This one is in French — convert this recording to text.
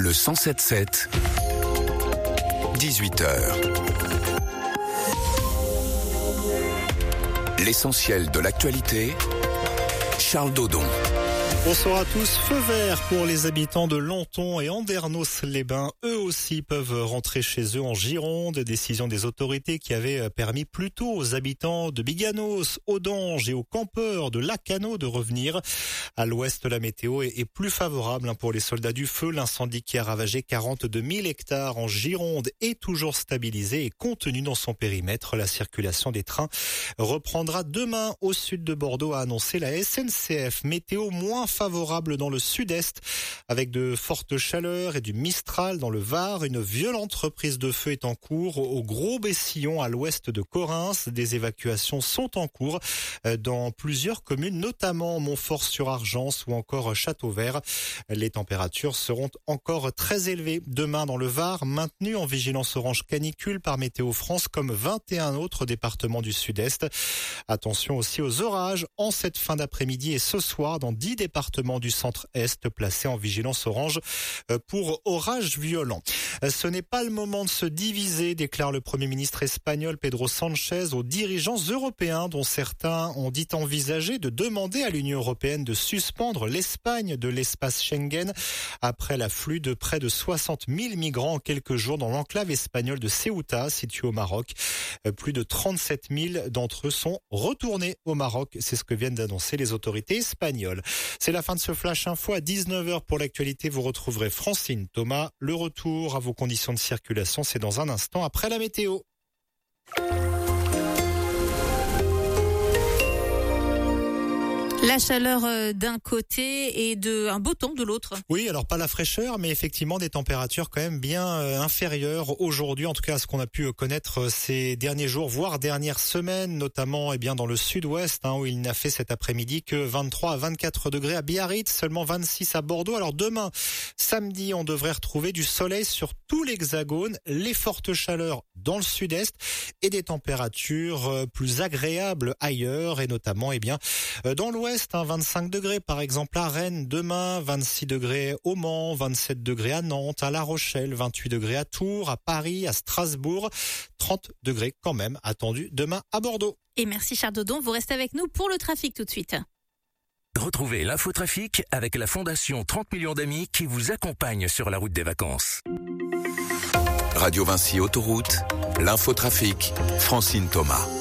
Le 107.7, 18h. L'essentiel de l'actualité, Charles Dodon. Bonsoir à tous. Feu vert pour les habitants de Lanton et Andernos-les-Bains. Eux aussi peuvent rentrer chez eux en Gironde. Décision des autorités qui avait permis plutôt aux habitants de Biganos, Audange et aux campeurs de Lacano de revenir. À l'ouest, la météo est plus favorable pour les soldats du feu. L'incendie qui a ravagé 42 000 hectares en Gironde est toujours stabilisé et contenu dans son périmètre. La circulation des trains reprendra demain au sud de Bordeaux, a annoncé la SNCF. Météo moins favorable dans le sud-est avec de fortes chaleurs et du Mistral dans le Var. Une violente reprise de feu est en cours au Gros-Bessillon à l'ouest de Correns. Des évacuations sont en cours dans plusieurs communes, notamment Montfort-sur-Argence ou encore Châteauvert. Les températures seront encore très élevées demain dans le Var, maintenu en vigilance orange canicule par Météo France comme 21 autres départements du sud-est. Attention aussi aux orages en cette fin d'après-midi et ce soir dans 10 départements du centre-est placés en vigilance orange pour orages violents. Ce n'est pas le moment de se diviser, déclare le Premier ministre espagnol Pedro Sánchez aux dirigeants européens dont certains ont dit envisager de demander à l'Union européenne de suspendre l'Espagne de l'espace Schengen après l'afflux de près de 60 000 migrants en quelques jours dans l'enclave espagnole de Ceuta, située au Maroc. Plus de 37 000 d'entre eux sont retournés au Maroc. C'est ce que viennent d'annoncer les autorités espagnoles. C'est la fin de ce Flash Info. À 19h pour l'actualité, vous retrouverez Francine Thomas. Le retour à vos conditions de circulation, c'est dans un instant après la météo. La chaleur d'un côté et un beau temps de l'autre. Oui, alors pas la fraîcheur, mais effectivement des températures quand même bien inférieures aujourd'hui, en tout cas à ce qu'on a pu connaître ces derniers jours, voire dernières semaines, notamment dans le sud-ouest, où il n'a fait cet après-midi que 23 à 24 degrés à Biarritz, seulement 26 à Bordeaux. Alors demain, samedi, on devrait retrouver du soleil sur tout l'hexagone, les fortes chaleurs dans le sud-est et des températures plus agréables ailleurs, et notamment dans l'ouest. 25 degrés par exemple à Rennes demain, 26 degrés au Mans, 27 degrés à Nantes, à La Rochelle, 28 degrés à Tours, à Paris, à Strasbourg, 30 degrés quand même attendus demain à Bordeaux. Et merci Charles Dodon, vous restez avec nous pour le trafic tout de suite. Retrouvez l'infotrafic avec la Fondation 30 millions d'amis qui vous accompagne sur la route des vacances. Radio Vinci Autoroute, l'infotrafic, Francine Thomas.